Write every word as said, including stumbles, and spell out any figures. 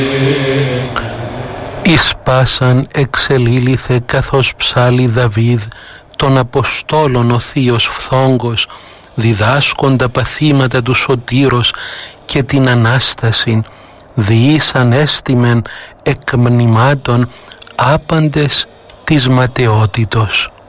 Ισπάσαν εξελήλυθε καθώς ψάλει Δαβίδ των Αποστόλων ο θείος Φθόγκος, διδάσκοντα παθήματα του Σωτήρος και την Ανάσταση, διήσαν έστιμεν εκ μνημάτων άπαντες της ματαιότητος.